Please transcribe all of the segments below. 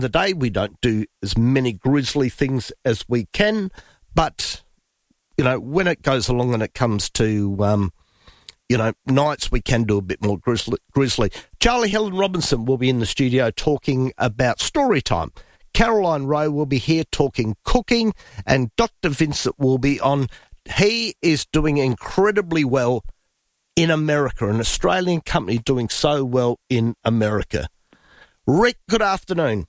the day. We don't do as many grisly things as we can, but, you know, when it goes along and it comes to, you know, nights, we can do a bit more grisly. Charlie Helen Robinson will be in the studio talking about story time. Caroline Rowe will be here talking cooking, and Dr. Vincent will be on. He is doing incredibly well in America, an Australian company doing so well in America. Rick, good afternoon.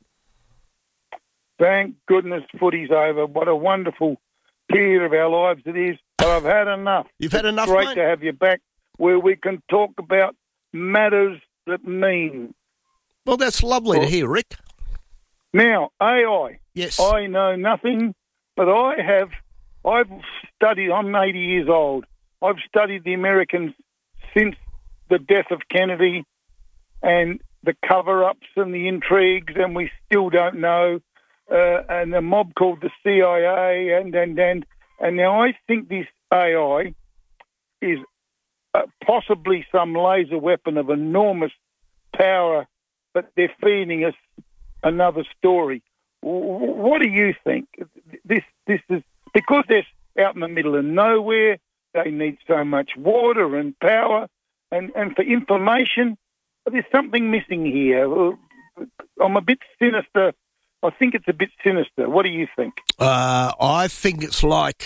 Thank goodness footy's over. What a wonderful period of our lives it is. But I've had enough. You've had enough, It's great mate? to have you back where we can talk about matters that mean. Well, that's lovely to hear, Rick. Now, AI. Yes. I know nothing, but I've studied, I'm 80 years old. I've studied the Americans since the death of Kennedy and the cover-ups and the intrigues, and we still don't know, and the mob called the CIA, and now I think this AI is possibly some laser weapon of enormous power, but they're feeding us another story. What do you think? This is because they're out in the middle of nowhere. They need so much water and power, and for information. There's something missing here. I'm a bit sinister. I think it's a bit sinister. What do you think? I think it's like...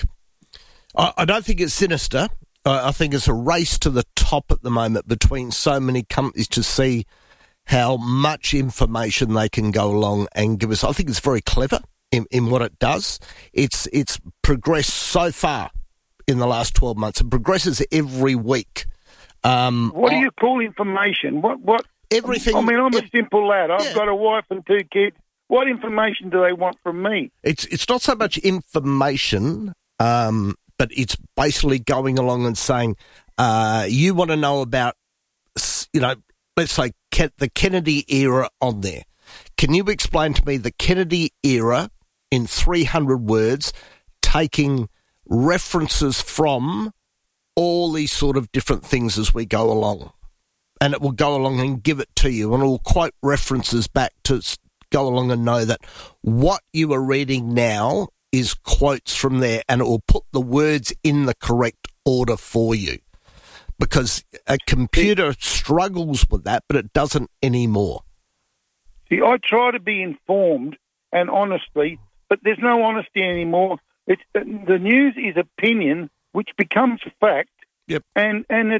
I don't think it's sinister. I think it's a race to the top at the moment between so many companies to see how much information they can go along and give us. I think it's very clever in what it does. It's progressed so far in the last 12 months. It progresses every week. What do you call information? What? Everything. I mean, I'm a simple lad. I've got a wife and 2 kids. What information do they want from me? It's not so much information, but it's basically going along and saying, you want to know about, you know, let's say the Kennedy era on there. Can you explain to me the Kennedy era in 300 words, taking references from all these sort of different things as we go along? And it will go along and give it to you, and it will quote references back to go along and know that what you are reading now is quotes from there, and it will put the words in the correct order for you. Because a computer struggles with that, but it doesn't anymore. See, I try to be informed and honestly, but there's no honesty anymore. It's the news is opinion, which becomes fact. Yep. And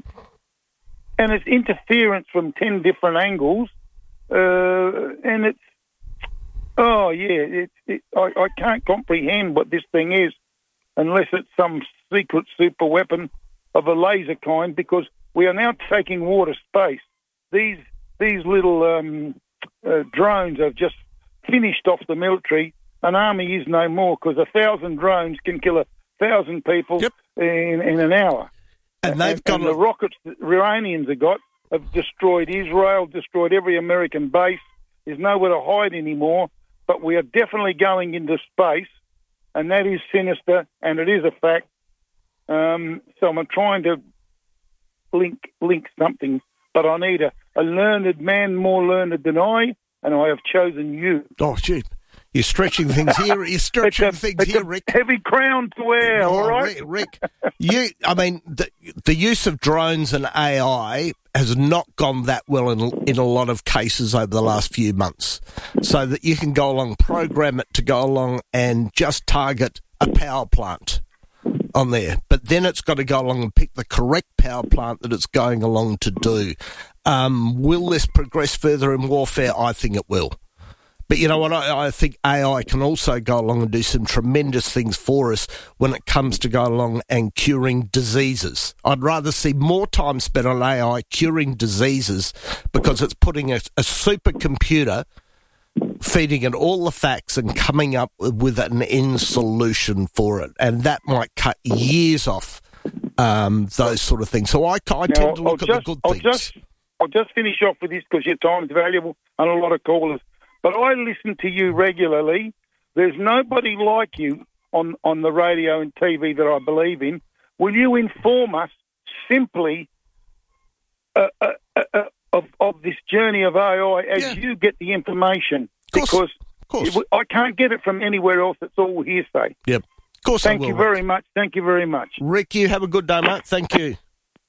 it's interference from 10 different angles, and it's I can't comprehend what this thing is unless it's some secret super weapon of a laser kind, because we are now taking water space. These little drones have just finished off the military. An army is no more, because 1,000 drones can kill 1,000 people in an hour. And they've got the rockets the Iranians have destroyed Israel, destroyed every American base. There's nowhere to hide anymore. But we are definitely going into space, and that is sinister, and it is a fact. So I'm trying to link something, but I need a learned man, more learned than I, and I have chosen you. Oh, gee. You're stretching things here. You're stretching things here, Rick. Heavy crown to wear, all right? Rick, the use of drones and AI has not gone that well in a lot of cases over the last few months. So that you can go along, program it to go along and just target a power plant on there. But then it's got to go along and pick the correct power plant that it's going along to do. Will this progress further in warfare? I think it will. But you know what? I think AI can also go along and do some tremendous things for us when it comes to go along and curing diseases. I'd rather see more time spent on AI curing diseases, because it's putting a supercomputer, feeding it all the facts and coming up with an end solution for it. And that might cut years off those sort of things. So I tend to look at the good things. I'll just finish off with this, because your time is valuable and a lot of callers. But I listen to you regularly. There's nobody like you on the radio and TV that I believe in. Will you inform us simply of this journey of AI as you get the information? Because Of course. I can't get it from anywhere else. It's all hearsay. Yep. Of course I will. Thank you very much. Thank you very much. Rick, you have a good day, mate. Thank you.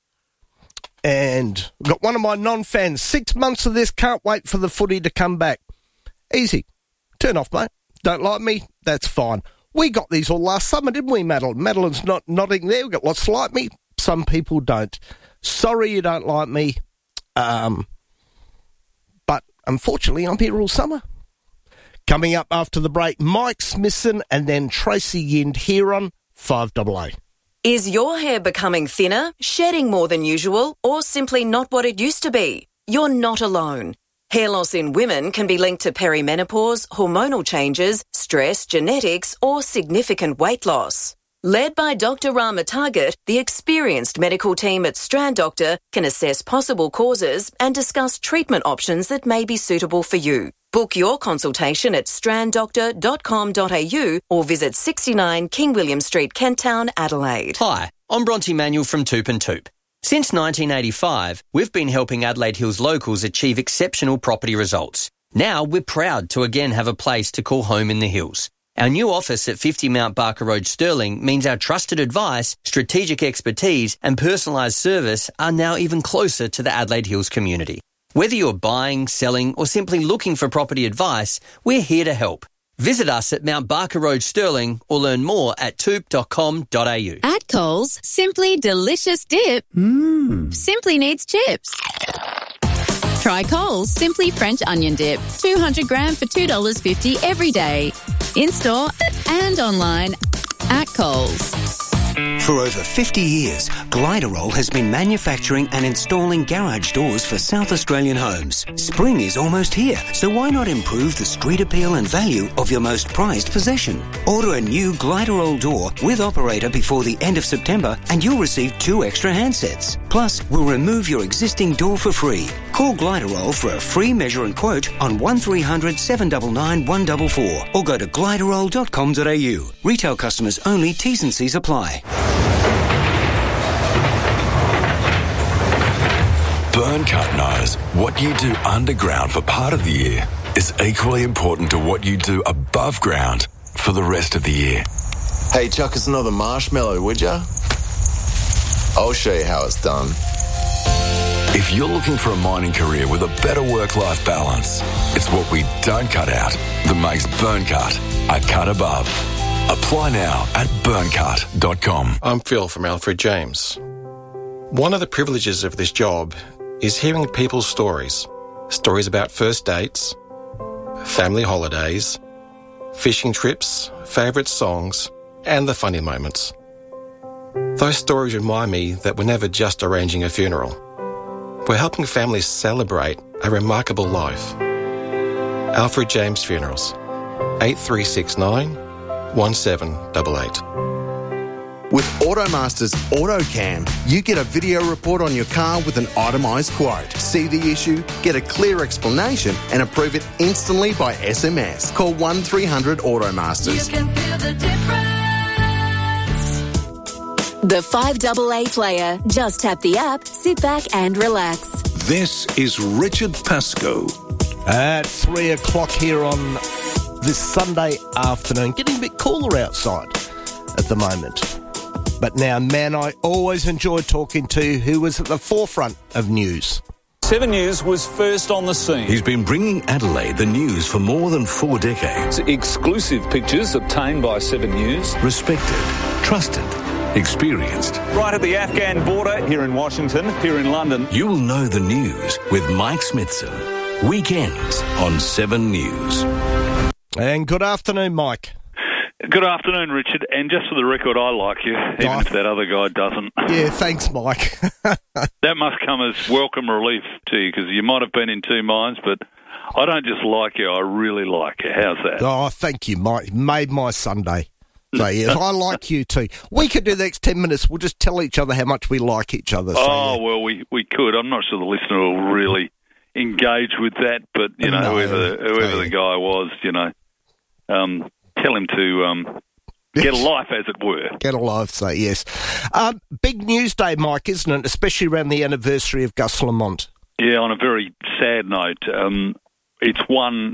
And I've got one of my non-fans. 6 months of this, can't wait for the footy to come back. Easy. Turn off, mate. Don't like me? That's fine. We got these all last summer, didn't we, Madeline? Madeline's not nodding there. We've got lots like me. Some people don't. Sorry you don't like me. But unfortunately, I'm here all summer. Coming up after the break, Mike Smithson and then Tracy Yind here on 5AA. Is your hair becoming thinner, shedding more than usual, or simply not what it used to be? You're not alone. Hair loss in women can be linked to perimenopause, hormonal changes, stress, genetics, or significant weight loss. Led by Dr. Rama Target, the experienced medical team at Strand Doctor can assess possible causes and discuss treatment options that may be suitable for you. Book your consultation at stranddoctor.com.au or visit 69 King William Street, Kent Town, Adelaide. Hi, I'm Bronte Manuel from Toop and Toop. Since 1985, we've been helping Adelaide Hills locals achieve exceptional property results. Now we're proud to again have a place to call home in the hills. Our new office at 50 Mount Barker Road, Stirling, means our trusted advice, strategic expertise and personalised service are now even closer to the Adelaide Hills community. Whether you're buying, selling or simply looking for property advice, we're here to help. Visit us at Mount Barker Road, Stirling, or learn more at toop.com.au. At Coles, simply delicious dip simply needs chips. Try Coles Simply French Onion Dip, 200 gram for $2.50 every day. In-store and online at Coles. For over 50 years, Gliderol has been manufacturing and installing garage doors for South Australian homes. Spring is almost here, so why not improve the street appeal and value of your most prized possession? Order a new Gliderol door with operator before the end of September and you'll receive 2 extra handsets. Plus, we'll remove your existing door for free. Call Gliderol for a free measure and quote on 1300 799 144 or go to gliderol.com.au. Retail customers only, T's and C's apply. Burncut knows what you do underground for part of the year is equally important to what you do above ground for the rest of the year. Hey, chuck us another marshmallow, would ya? I'll show you how it's done. If you're looking for a mining career with a better work-life balance, it's what we don't cut out that makes Burncut a cut above. Apply now at burncut.com. I'm Phil from Alfred James. One of the privileges of this job is hearing people's stories. Stories about first dates, family holidays, fishing trips, favourite songs, and the funny moments. Those stories remind me that we're never just arranging a funeral. We're helping families celebrate a remarkable life. Alfred James Funerals, 8369 1788. With AutoMaster's AutoCam, you get a video report on your car with an itemised quote. See the issue, get a clear explanation and approve it instantly by SMS. Call 1300 AutoMasters. You can feel the difference. The 5AA player. Just tap the app, sit back and relax. This is Richard Pascoe. At 3 o'clock here on this Sunday afternoon. Getting a bit cooler outside at the moment. But now, man, I always enjoy talking to who was at the forefront of news. 7 News was first on the scene. He's been bringing Adelaide the news for more than 4 decades. Exclusive pictures obtained by 7 News. Respected, trusted, experienced. Right at the Afghan border here in Washington, here in London. You'll know the news with Mike Smithson. Weekends on 7 News. And good afternoon, Mike. Good afternoon, Richard. And just for the record, I like you, even if that other guy doesn't. Yeah, thanks, Mike. That must come as welcome relief to you, because you might have been in two minds, but I don't just like you, I really like you. How's that? Oh, thank you, Mike. Made my Sunday. So, yeah, I like you too. We could do the next 10 minutes. We'll just tell each other how much we like each other. So, yeah. Well, we could. I'm not sure the listener will really engage with that, but, you know, whoever the guy was, you know, tell him to get a life, as it were. Get a life, so yes. Big news day, Mike, isn't it? Especially around the anniversary of Gus Lamont. Yeah, on a very sad note, it's one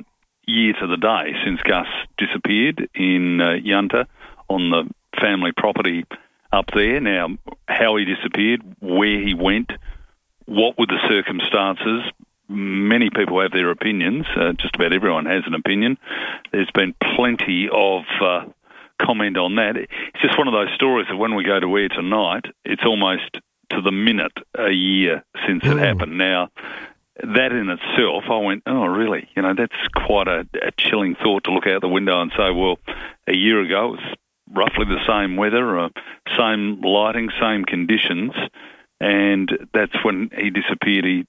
year to the day since Gus disappeared in Yunta on the family property up there. Now, how he disappeared, where he went, what were the circumstances? Many people have their opinions. Just about everyone has an opinion. There's been plenty of comment on that. It's just one of those stories that when we go to air tonight, it's almost to the minute a year since it happened. Now, that in itself, I went, oh, really? You know, that's quite a chilling thought to look out the window and say, well, a year ago it was roughly the same weather, same lighting, same conditions, and that's when he disappeared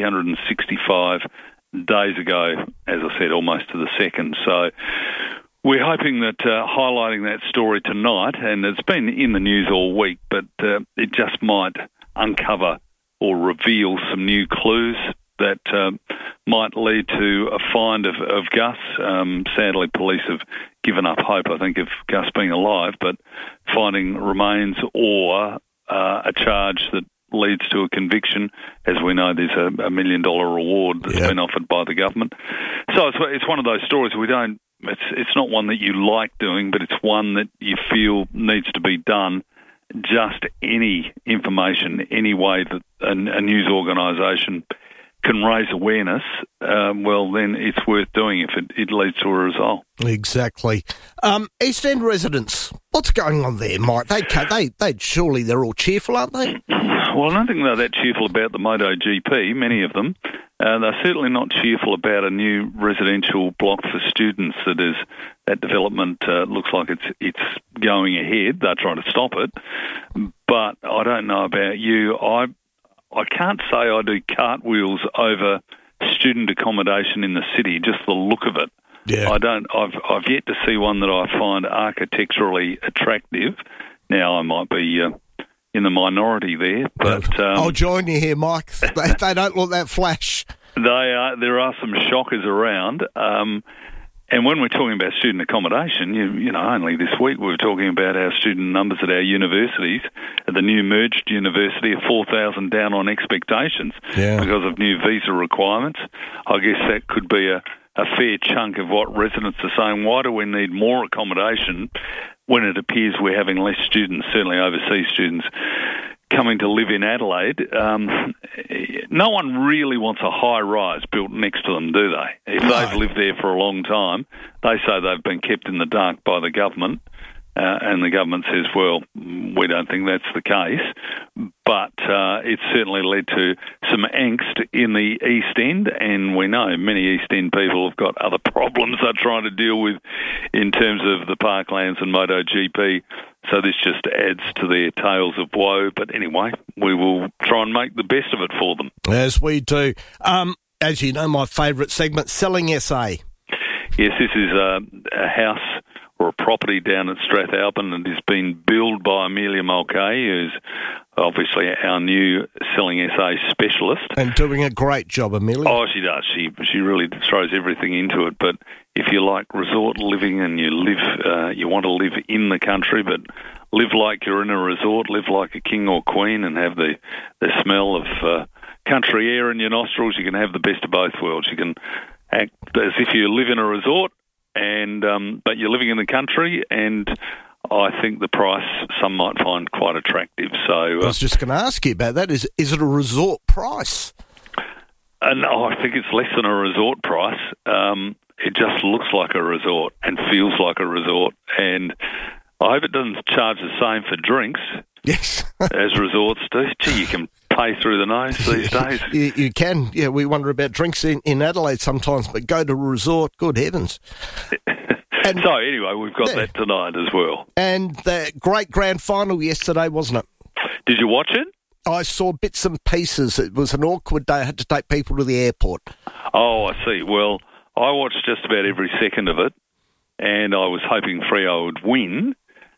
365 days ago, as I said, almost to the second. So we're hoping that highlighting that story tonight, and it's been in the news all week, but it just might uncover or reveal some new clues that might lead to a find of Gus. Sadly, police have given up hope, I think, of Gus being alive, but finding remains or a charge that leads to a conviction. As we know, there's a $1 million reward that's been offered by the government. So it's one of those stories we don't. It's not one that you like doing, but it's one that you feel needs to be done. Just any information, any way that a news organisation can raise awareness, well, then it's worth doing if it leads to a result. Exactly. East End residents, what's going on there, Mike? They surely they're all cheerful, aren't they? Well, I don't think they're that cheerful about the MotoGP, many of them. They're certainly not cheerful about a new residential block for students that development looks like it's going ahead. They're trying to stop it. But I don't know about you. I can't say I do cartwheels over student accommodation in the city, just the look of it. Yeah. I've yet to see one that I find architecturally attractive. Now, I might be in the minority there, but I'll join you here, Mike. They don't look that flash. There are some shockers around. And when we're talking about student accommodation, you know, only this week we were talking about our student numbers at our universities. At the new merged university, 4,000 down on expectations because of new visa requirements. I guess that could be a fair chunk of what residents are saying. Why do we need more accommodation when it appears we're having less students, certainly overseas students, coming to live in Adelaide? No one really wants a high-rise built next to them, do they? If they've lived there for a long time, they say they've been kept in the dark by the government, and the government says, well, we don't think that's the case. But it certainly led to some angst in the East End, and we know many East End people have got other problems they're trying to deal with in terms of the Parklands and MotoGP. So this just adds to their tales of woe. But anyway, we will try and make the best of it for them. As we do. As you know, my favourite segment, Selling SA. Yes, this is a house or a property down at Strathalbyn, and has been billed by Amelia Mulcahy, who's obviously our new Selling SA specialist. And doing a great job, Amelia. Oh, she does. She really throws everything into it. But if you like resort living and you want to live in the country, but live like you're in a resort, live like a king or queen, and have the smell of country air in your nostrils, you can have the best of both worlds. You can act as if you live in a resort, but you're living in the country, and I think the price some might find quite attractive. So I was just going to ask you about that. Is it a resort price? No, I think it's less than a resort price. It just looks like a resort and feels like a resort, and I hope it doesn't charge the same for drinks. Yes, as resorts do. Gee, you can pay through the nose these days. You can. Yeah, we wonder about drinks in Adelaide sometimes, but go to a resort, good heavens. And so anyway, we've got that tonight as well. And the great grand final yesterday, wasn't it? Did you watch it? I saw bits and pieces. It was an awkward day. I had to take people to the airport. Oh, I see. Well, I watched just about every second of it, and I was hoping Freo would win.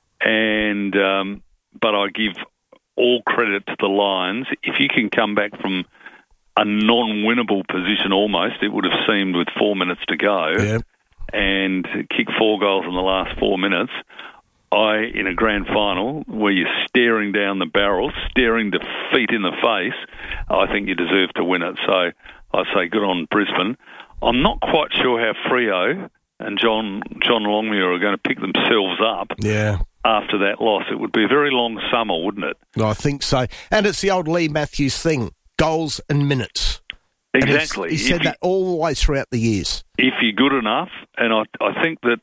And but I give all credit to the Lions. If you can come back from a non-winnable position almost, it would have seemed with 4 minutes to go, and kick 4 goals in the last 4 minutes, in a grand final where you're staring down the barrel, staring defeat in the face, I think you deserve to win it. So I say good on Brisbane. I'm not quite sure how Freo and John Longmuir are going to pick themselves up after that loss. It would be a very long summer, wouldn't it? I think so. And it's the old Lee Matthews thing, goals and minutes. Exactly. He said that all the way throughout the years. If you're good enough, and I think that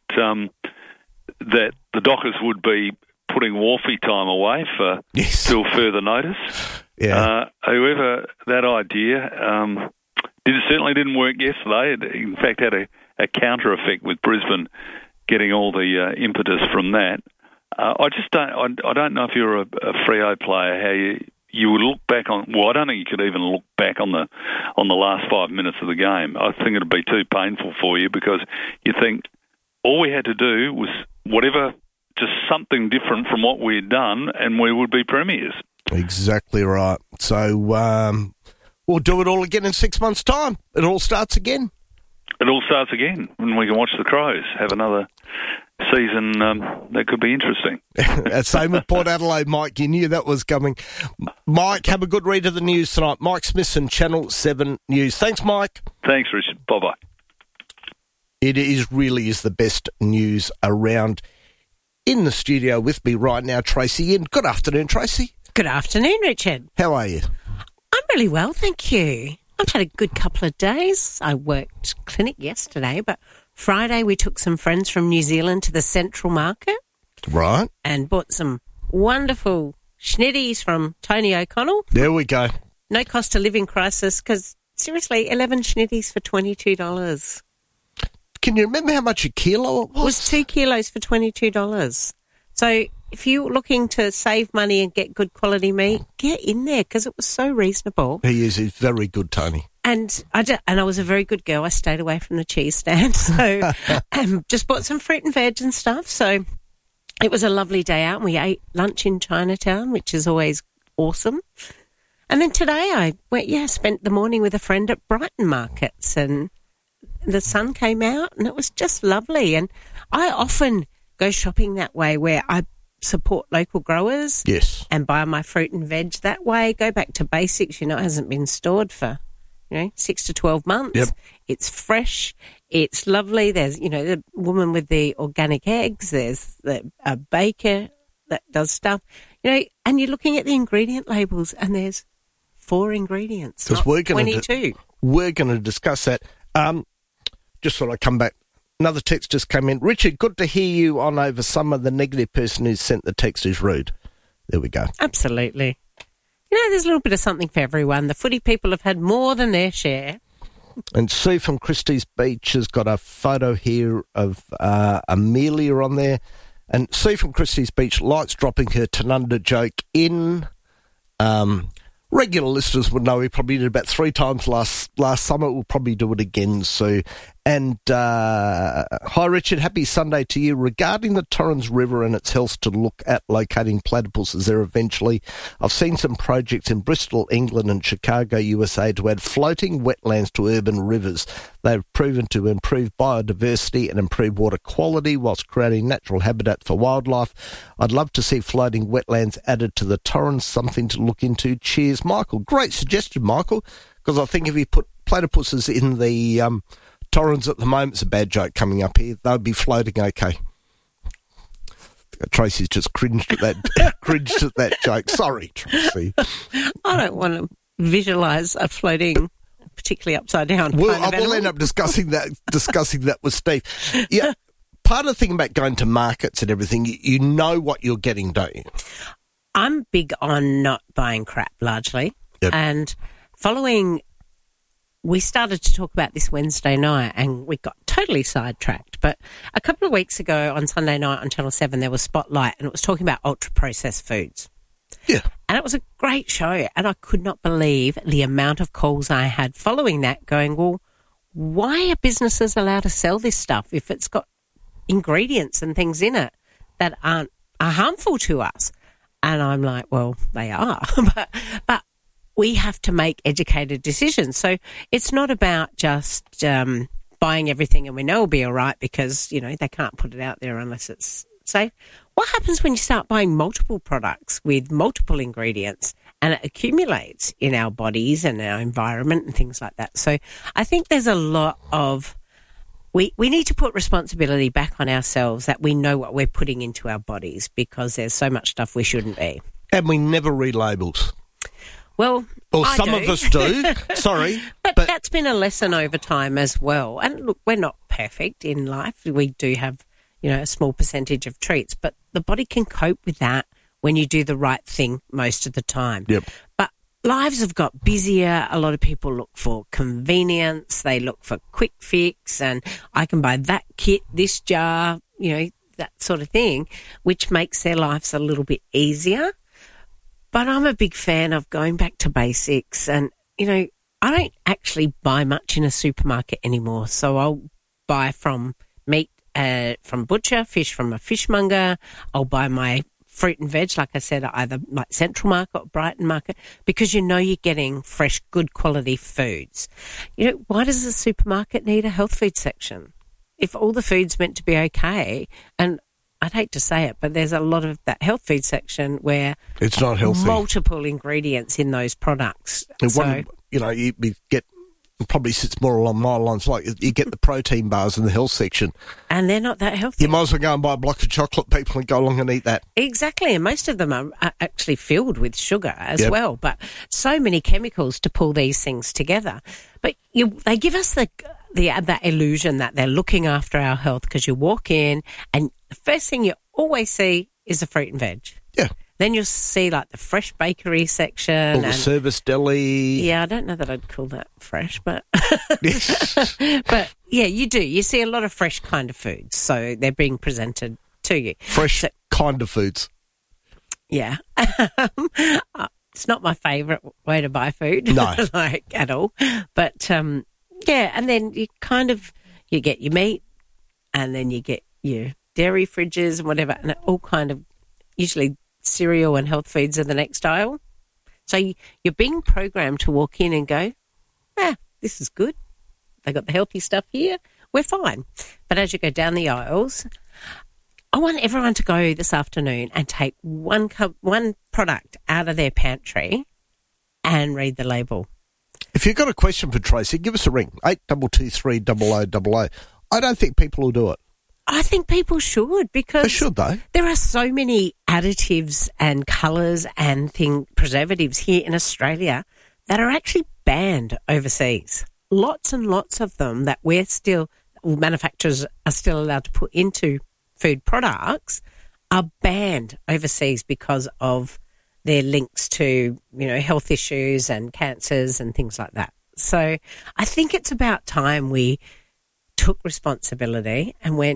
that the Dockers would be putting Wharfie time away for till further notice. Yeah. However, that idea certainly didn't work yesterday. It, in fact, had a counter effect with Brisbane getting all the impetus from that. I just don't. I don't know if you're a Freo player how you would look back on. Well, I don't think you could even look back on the last 5 minutes of the game. I think it'd be too painful for you because you think all we had to do was whatever, just something different from what we had done, and we would be premiers. Exactly right. So we'll do it all again in 6 months' time. It all starts again. It all starts again, and we can watch the Crows have another season that could be interesting. Same with Port Adelaide, Mike. You knew that was coming. Mike, have a good read of the news tonight. Mike Smithson, Channel 7 News. Thanks, Mike. Thanks, Richard. Bye-bye. It really is the best news around. In the studio with me right now, Tracy Yin. Good afternoon, Tracy. Good afternoon, Richard. How are you? I'm really well, thank you. I've had a good couple of days. I worked clinic yesterday, but Friday we took some friends from New Zealand to the Central Market. Right. And bought some wonderful schnitties from Tony O'Connell. There we go. No cost of living crisis, because seriously, 11 schnitties for $22. Can you remember how much a kilo it was? It was 2 kilos for $22. So if you're looking to save money and get good quality meat, get in there because it was so reasonable. He's very good, Tony. And I was a very good girl. I stayed away from the cheese stand, so just bought some fruit and veg and stuff. So it was a lovely day out, and we ate lunch in Chinatown, which is always awesome. And then today I spent the morning with a friend at Brighton Markets, and the sun came out and it was just lovely. And I often go shopping that way where I support local growers. Yes. And buy my fruit and veg that way. Go back to basics. It hasn't been stored for, 6 to 12 months. Yep. It's fresh. It's lovely. There's, the woman with the organic eggs. There's a baker that does stuff, and you're looking at the ingredient labels and there's 4 ingredients, not 22. We're going to discuss that. Just thought I'd come back. Another text just came in. Richard, good to hear you on over summer. The negative person who sent the text is rude. There we go. Absolutely. There's a little bit of something for everyone. The footy people have had more than their share. And Sue from Christie's Beach has got a photo here of Amelia on there. And Sue from Christie's Beach likes dropping her Tanunda joke in. Regular listeners would know we probably did about 3 times last summer. We'll probably do it again, Sue. And hi, Richard. Happy Sunday to you. Regarding the Torrens River and its health to look at locating platypuses there eventually, I've seen some projects in Bristol, England and Chicago, USA to add floating wetlands to urban rivers. They've proven to improve biodiversity and improve water quality whilst creating natural habitat for wildlife. I'd love to see floating wetlands added to the Torrens, something to look into. Cheers, Michael. Great suggestion, Michael, because I think if you put platypuses in the Torrens at the moment, it's a bad joke coming up here. They'll be floating okay. Tracy's just cringed at that joke. Sorry, Tracy. I don't want to visualise a floating, particularly upside down. We'll end up discussing that with Steve. Yeah, part of the thing about going to markets and everything, you know what you're getting, don't you? I'm big on not buying crap, largely. Yep. And we started to talk about this Wednesday night and we got totally sidetracked. But a couple of weeks ago on Sunday night on Channel 7, there was Spotlight and it was talking about ultra-processed foods. Yeah. And it was a great show and I could not believe the amount of calls I had following that going, well, why are businesses allowed to sell this stuff if it's got ingredients and things in it that are harmful to us? And I'm like, well, they are. but we have to make educated decisions. So it's not about just buying everything and we know it'll be all right because, they can't put it out there unless it's safe. What happens when you start buying multiple products with multiple ingredients and it accumulates in our bodies and our environment and things like that? So I think there's a lot of... We need to put responsibility back on ourselves that we know what we're putting into our bodies, because there's so much stuff we shouldn't be. And we never read labels. Well, some of us do. Sorry. But that's been a lesson over time as well. And look, we're not perfect in life. We do have, a small percentage of treats, but the body can cope with that when you do the right thing most of the time. Yep. But lives have got busier. A lot of people look for convenience. They look for quick fix, and I can buy that kit, this jar, that sort of thing, which makes their lives a little bit easier. But I'm a big fan of going back to basics, and, I don't actually buy much in a supermarket anymore. So I'll buy from meat from butcher, fish from a fishmonger. I'll buy my fruit and veg, like I said, either like Central Market or Brighton Market, because you're getting fresh, good quality foods. Why does a supermarket need a health food section? If all the food's meant to be okay, and I'd hate to say it, but there's a lot of that health food section where it's not healthy. Multiple ingredients in those products. You get... probably sits more along my lines, like you get the protein bars in the health section. And they're not that healthy. You might as well go and buy a block of chocolate, people, and go along and eat that. Exactly, and most of them are actually filled with sugar as well, but so many chemicals to pull these things together. But they give us that illusion that they're looking after our health, because you walk in and the first thing you always see is the fruit and veg. Yeah. Then you'll see like the fresh bakery section. Or the service deli. Yeah, I don't know that I'd call that fresh, but but yeah, you do. You see a lot of fresh kind of foods, so they're being presented to you. Fresh kind of foods. Yeah. It's not my favourite way to buy food, no, like at all. But and then you get your meat, and then you get your dairy fridges and whatever, and it all kind of usually cereal and health foods are the next aisle. So you're being programmed to walk in and go, this is good. They got the healthy stuff here. We're fine. But as you go down the aisles, I want everyone to go this afternoon and take one product out of their pantry and read the label. If you've got a question for Tracy, give us a ring, 8223 0000. I don't think people will do it. I think people should, because they should, though. There are so many additives and colours and preservatives here in Australia that are actually banned overseas. Lots and lots of them that manufacturers are still allowed to put into food products are banned overseas because of their links to, health issues and cancers and things like that. So I think it's about time we took responsibility and went,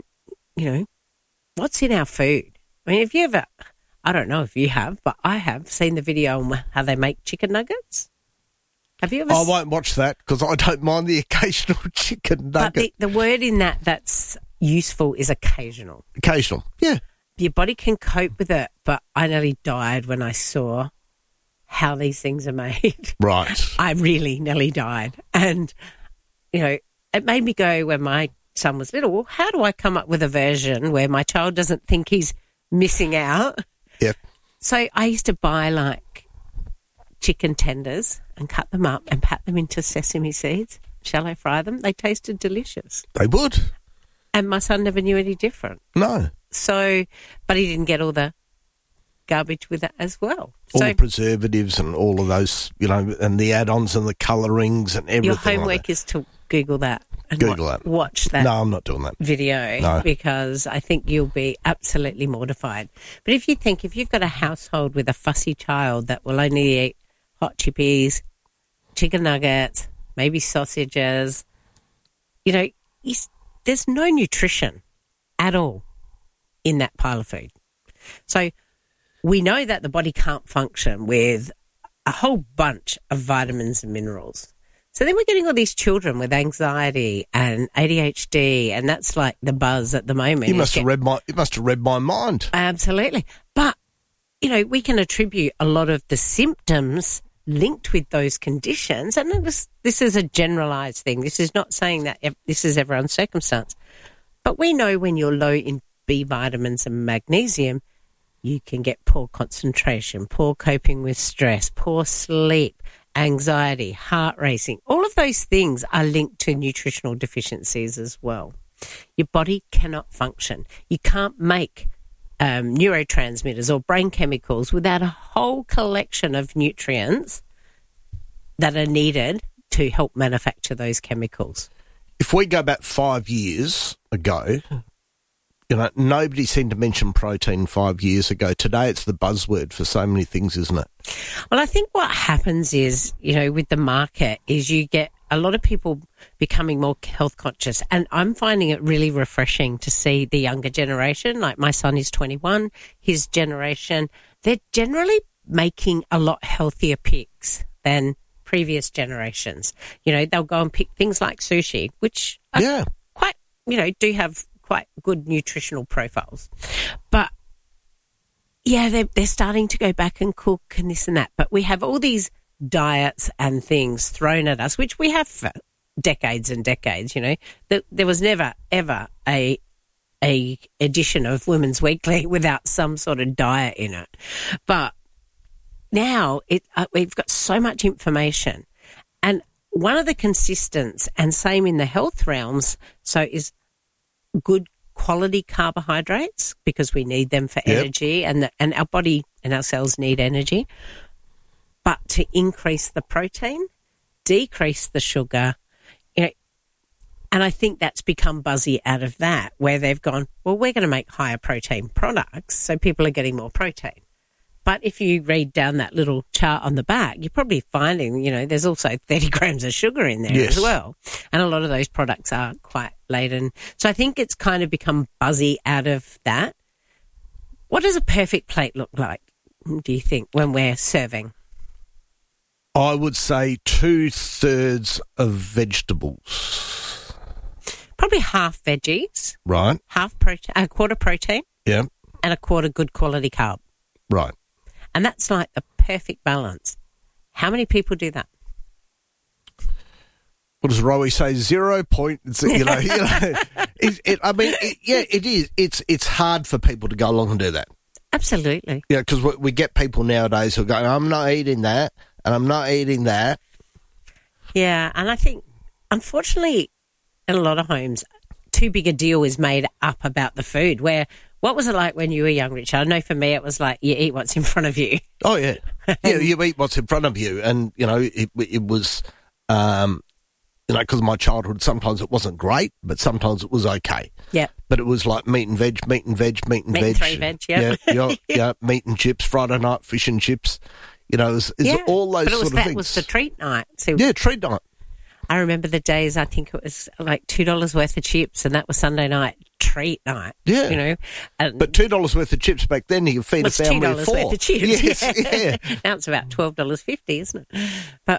what's in our food? I mean, I don't know if you have, but I have seen the video on how they make chicken nuggets. Have you ever? I won't watch that because I don't mind the occasional chicken nugget. But the word in that's useful is occasional. Occasional, yeah. Your body can cope with it, but I nearly died when I saw how these things are made. Right. I really nearly died. And, it made me go, when my son was little, well, how do I come up with a version where my child doesn't think he's missing out? Yep. So I used to buy like chicken tenders and cut them up and pat them into sesame seeds, shallow fry them. They tasted delicious. They would. And my son never knew any different. No. So, but he didn't get all the garbage with it as well. All the preservatives and all of those, and the add-ons and the colourings and everything. Your homework is to Google that. And watch that. No, I'm not doing that video because I think you'll be absolutely mortified. But if you've got a household with a fussy child that will only eat hot chippies, chicken nuggets, maybe sausages, there's no nutrition at all in that pile of food. So we know that the body can't function with a whole bunch of vitamins and minerals. So then we're getting all these children with anxiety and ADHD, and that's like the buzz at the moment. You must have read my mind. Absolutely. But, we can attribute a lot of the symptoms linked with those conditions, and this is a generalised thing. This is not saying that this is everyone's circumstance. But we know when you're low in B vitamins and magnesium, you can get poor concentration, poor coping with stress, poor sleep, anxiety, heart racing. All of those things are linked to nutritional deficiencies as well. Your body cannot function. You can't make neurotransmitters or brain chemicals without a whole collection of nutrients that are needed to help manufacture those chemicals. If we go back 5 years ago, nobody seemed to mention protein 5 years ago. Today it's the buzzword for so many things, isn't it? Well, I think what happens is, with the market is you get a lot of people becoming more health conscious, and I'm finding it really refreshing to see the younger generation, like my son is 21, his generation, they're generally making a lot healthier picks than previous generations. They'll go and pick things like sushi, which are quite, do have quite good nutritional profiles. But, they're starting to go back and cook and this and that. But we have all these diets and things thrown at us, which we have for decades and decades, There was never, ever a edition of Women's Weekly without some sort of diet in it. But now we've got so much information. And one of the consistents, and same in the health realms, is good quality carbohydrates, because we need them for energy, and our body and our cells need energy. But to increase the protein, decrease the sugar, and I think that's become buzzy out of that, where they've gone, well, we're going to make higher protein products, so people are getting more protein. But if you read down that little chart on the back, you're probably finding, there's also 30 grams of sugar in there as well. And a lot of those products are quite laden. So I think it's kind of become buzzy out of that. What does a perfect plate look like, do you think, when we're serving? I would say 2/3 of vegetables. Probably half veggies. Right. Half protein, a quarter protein. Yeah. And a quarter good quality carb. Right. And that's like the perfect balance. How many people do that? What does Rowie say? 0 point. It is. It's hard for people to go along and do that. Absolutely. Yeah, because we get people nowadays who are going, I'm not eating that, and I'm not eating that. Yeah, and I think, unfortunately, in a lot of homes, too big a deal is made up about the food, where what was it like when you were young, Richard? I know for me it was like you eat what's in front of you. Oh, yeah. Yeah, you eat what's in front of you. And, it was, because my childhood, sometimes it wasn't great, but sometimes it was okay. Yeah. But it was like meat and veg. Meat and 3 veg, Yeah, meat and chips, Friday night, fish and chips. It's all those sort of things. That was the treat night. So treat night. I remember the days, I think it was like $2 worth of chips, and that was Sunday night treat night. Yeah. But $2 worth of chips back then, you could feed a family of 4. $2 worth of chips. Yes, yeah. Now it's about $12.50, isn't it? But,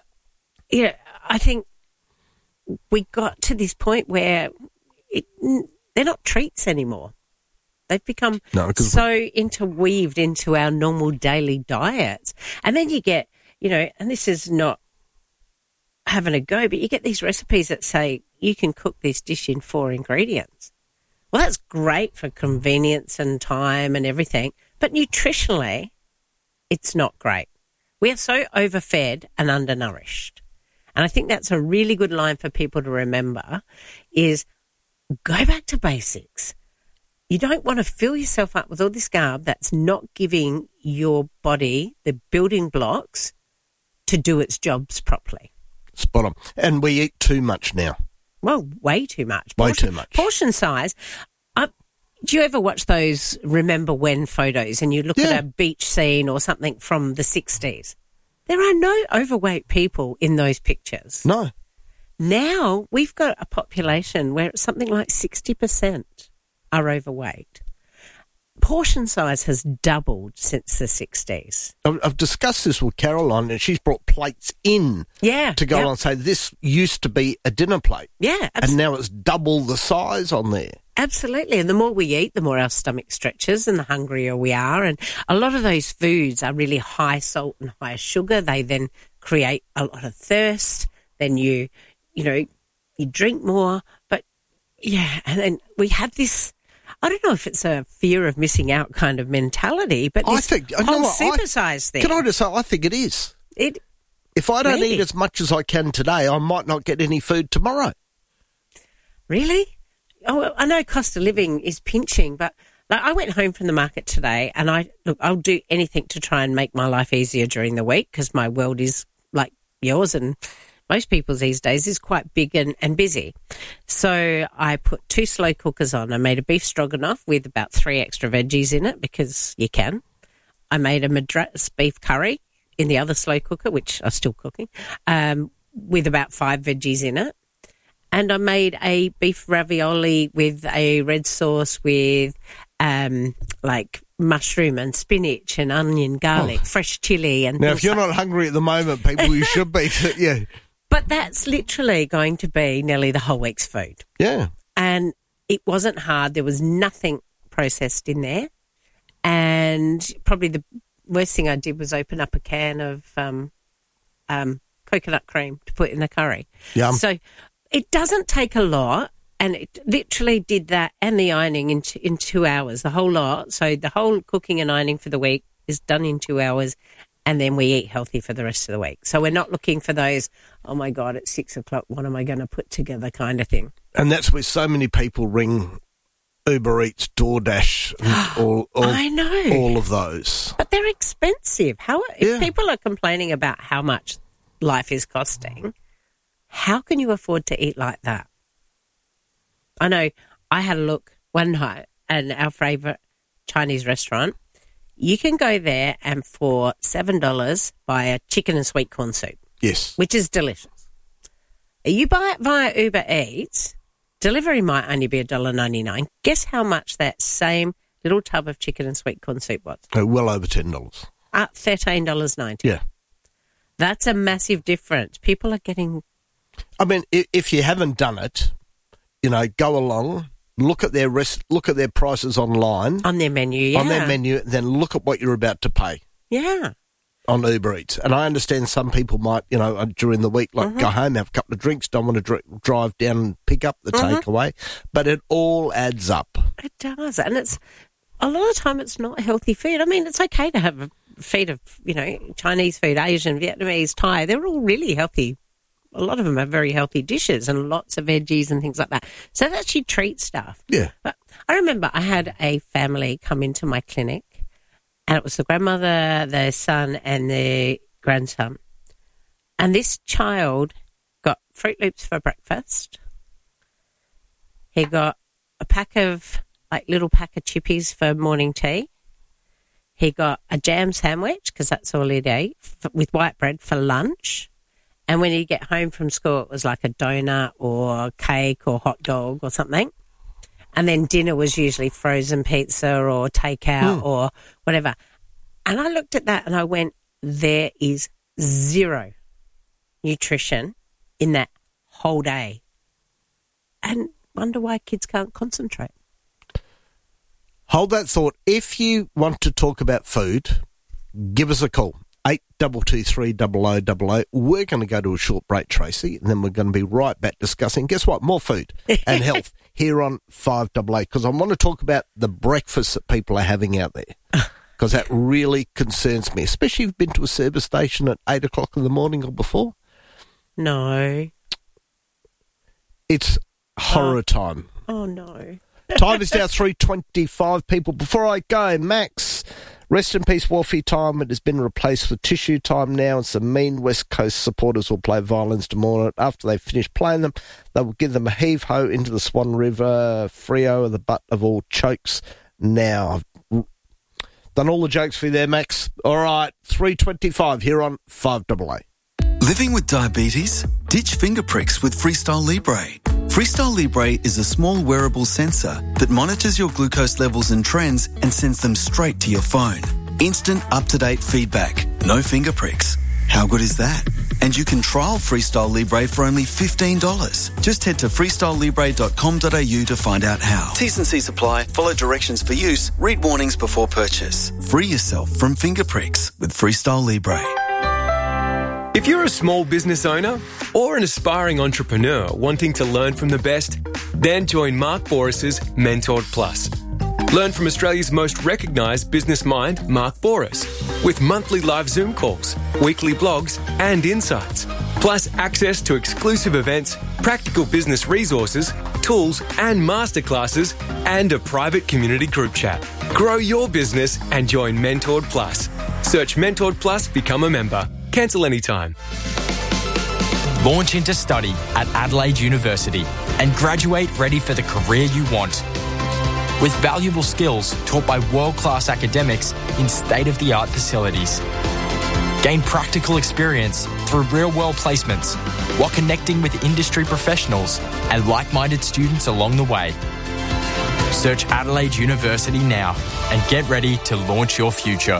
I think we got to this point where they're not treats anymore. They've become so interweaved into our normal daily diets. And then you get, and this is not having a go, but you get these recipes that say you can cook this dish in 4 ingredients. Well, that's great for convenience and time and everything, but nutritionally, it's not great. We are so overfed and undernourished. And I think that's a really good line for people to remember is go back to basics. You don't want to fill yourself up with all this carb that's not giving your body the building blocks to do its jobs properly. Spot on. And we eat too much now. Well, way too much. Way too much. Portion size. Do you ever watch those Remember When photos and you look at a beach scene or something from the 60s? There are no overweight people in those pictures. No. Now we've got a population where it's something like 60% are overweight. Portion size has doubled since the 60s. I've discussed this with Caroline, and she's brought plates in to go on and say this used to be a dinner plate. Yeah, and now it's double the size on there. Absolutely, and the more we eat, the more our stomach stretches and the hungrier we are. And a lot of those foods are really high salt and high sugar. They then create a lot of thirst. Then you drink more. But, and then we have this... I don't know if it's a fear of missing out kind of mentality, but I think whole supersize thing. Can I just say, I think it is. If I don't eat as much as I can today, I might not get any food tomorrow. Really? Oh, I know cost of living is pinching, but like I went home from the market today, and I'll do anything to try and make my life easier during the week because my world is like yours and most people's these days is quite big and busy. So I put 2 slow cookers on. I made a beef stroganoff with about 3 extra veggies in it because you can. I made a Madras beef curry in the other slow cooker, which I'm still cooking, with about 5 veggies in it. And I made a beef ravioli with a red sauce with like mushroom and spinach and onion, garlic, fresh chilli. And now, if you're not hungry at the moment, people, you should be. Yeah. But that's literally going to be nearly the whole week's food. Yeah. And it wasn't hard. There was nothing processed in there. And probably the worst thing I did was open up a can of coconut cream to put in the curry. Yum. So it doesn't take a lot. And it literally did that and the ironing in 2 hours, the whole lot. So the whole cooking and ironing for the week is done in 2 hours, and then we eat healthy for the rest of the week. So we're not looking for those, oh, my God, it's 6 o'clock, what am I going to put together kind of thing. And that's where so many people ring Uber Eats, DoorDash, and I know. all of those. But they're expensive. If people are complaining about how much life is costing, how can you afford to eat like that? I know I had a look one night at our favourite Chinese restaurant. You can go there and for $7 buy a chicken and sweet corn soup. Yes. Which is delicious. You buy it via Uber Eats, delivery might only be $1.99. Guess how much that same little tub of chicken and sweet corn soup was? Oh, well over $10. $13.90. Yeah. That's a massive difference. People are getting... I mean, if you haven't done it, you know, go along, look at their prices online. On their menu, yeah. On their menu, then look at what you're about to pay. Yeah. On Uber Eats. And I understand some people might, you know, during the week, like go home, have a couple of drinks, don't want to drive down and pick up the takeaway. But it all adds up. It does. And it's a lot of the time it's not healthy food. I mean, it's okay to have a feed of, you know, Chinese food, Asian, Vietnamese, Thai. They're all really healthy. A lot of them are very healthy dishes and lots of veggies and things like that. So that's your treat stuff. Yeah. But I remember I had a family come into my clinic, and it was the grandmother, the son, and the grandson. And this child got Fruit Loops for breakfast. He got a little pack of chippies for morning tea. He got a jam sandwich, because that's all he'd eat, with white bread for lunch. And when he'd get home from school, it was like a donut or cake or hot dog or something. And then dinner was usually frozen pizza or takeout or whatever. And I looked at that and I went, there is zero nutrition in that whole day. And wonder why kids can't concentrate. Hold that thought. If you want to talk about food, give us a call. 8223 We're going to go to a short break, Tracy, and then we're going to be right back discussing, guess what, more food and health here on 5AA, because I want to talk about the breakfast that people are having out there, because that really concerns me, especially if you've been to a service station at 8 o'clock in the morning or before. No. It's horror time. Oh, no. Time is now 3:25, people. Before I go, Max... Rest in peace, Wolfie time. It has been replaced with tissue time now, and some mean West Coast supporters will play violins tomorrow. After they finish playing them, they will give them a heave-ho into the Swan River. Freo are the butt of all chokes now. I've done all the jokes for you there, Max. All right, 3:25 here on 5AA. Living with diabetes? Ditch finger pricks with Freestyle Libre. Freestyle Libre is a small wearable sensor that monitors your glucose levels and trends and sends them straight to your phone. Instant, up-to-date feedback. No finger pricks. How good is that? And you can trial Freestyle Libre for only $15. Just head to freestylelibre.com.au to find out how. T's and C's apply. Follow directions for use. Read warnings before purchase. Free yourself from finger pricks with Freestyle Libre. If you're a small business owner or an aspiring entrepreneur wanting to learn from the best, then join Mark Boris's Mentored Plus. Learn from Australia's most recognised business mind, Mark Boris, with monthly live Zoom calls, weekly blogs and insights, plus access to exclusive events, practical business resources, tools and masterclasses, and a private community group chat. Grow your business and join Mentored Plus. Search Mentored Plus, become a member. Cancel anytime. Launch into study at Adelaide University and graduate ready for the career you want. With valuable skills taught by world-class academics in state-of-the-art facilities. Gain practical experience through real-world placements while connecting with industry professionals and like-minded students along the way. Search Adelaide University now and get ready to launch your future.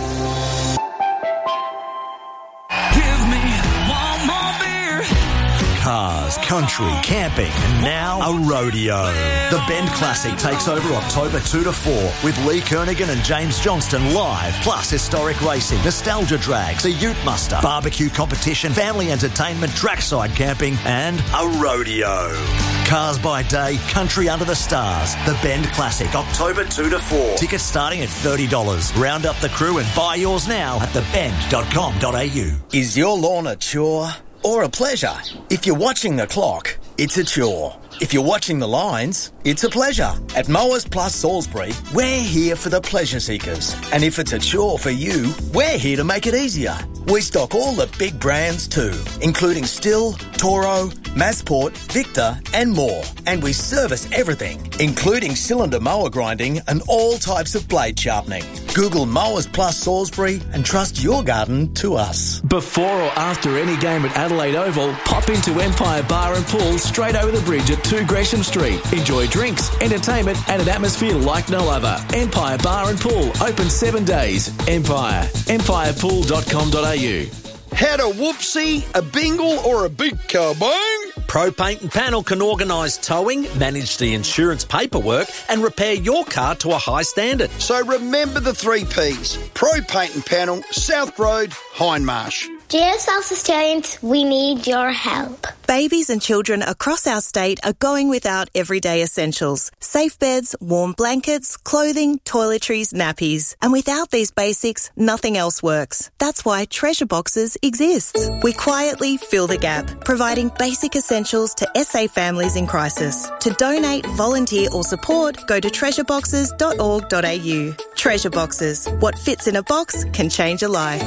Cars, country, camping, and now a rodeo. The Bend Classic takes over October 2 to 4 with Lee Kernaghan and James Johnston live, plus historic racing, nostalgia drags, a ute muster, barbecue competition, family entertainment, trackside camping, and a rodeo. Cars by day, country under the stars. The Bend Classic, October 2 to 4. Tickets starting at $30. Round up the crew and buy yours now at thebend.com.au. Is your lawn a chore or a pleasure? If you're watching the clock, it's a chore. If you're watching the lines, it's a pleasure. At Mowers Plus Salisbury, we're here for the pleasure seekers. And if it's a chore for you, we're here to make it easier. We stock all the big brands too, including Stihl, Toro, Massport, Victor and more. And we service everything, including cylinder mower grinding and all types of blade sharpening. Google Mowers Plus Salisbury and trust your garden to us. Before or after any game at Adelaide Oval, pop into Empire Bar and Pool straight over the bridge at 2 Gresham Street. Enjoy drinks, entertainment and an atmosphere like no other. Empire Bar and Pool, open 7 days. Empire. empirepool.com.au. Had a whoopsie, a bingle or a big kabong? Pro Paint and Panel can organise towing, manage the insurance paperwork and repair your car to a high standard. So remember the 3 Ps. Pro Paint and Panel, South Road, Hindmarsh. Dear South Australians, we need your help. Babies and children across our state are going without everyday essentials. Safe beds, warm blankets, clothing, toiletries, nappies. And without these basics, nothing else works. That's why Treasure Boxes exists. We quietly fill the gap, providing basic essentials to SA families in crisis. To donate, volunteer or support, go to treasureboxes.org.au. Treasure Boxes. What fits in a box can change a life.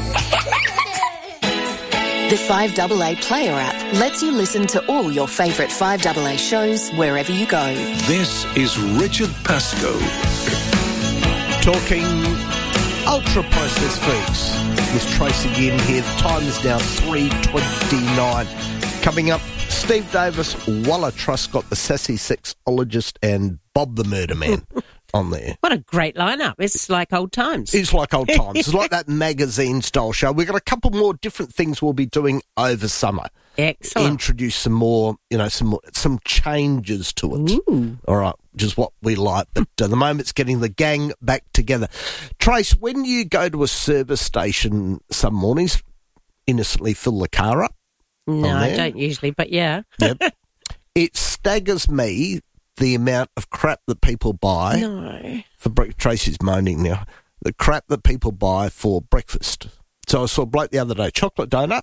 The 5AA Player app lets you listen to all your favourite 5AA shows wherever you go. This is Richard Pascoe. Talking ultra-processed foods with Tracy again here. The time is now 3:29. Coming up, Steve Davis, Walla Truscott, the sassy sexologist, and Bob the Murder Man on there. What a great lineup. It's like old times. It's like old times. It's like that magazine-style show. We've got a couple more different things we'll be doing over summer. Excellent. Introduce some more, some changes to it. Ooh. All right, which is what we like. But at the moment, it's getting the gang back together. Trace, when you go to a service station some mornings, innocently fill the car up. No, I don't usually, but yeah. Yep. It staggers me the amount of crap that people buy. No. Tracy's moaning now. The crap that people buy for breakfast. So I saw a bloke the other day, chocolate donut.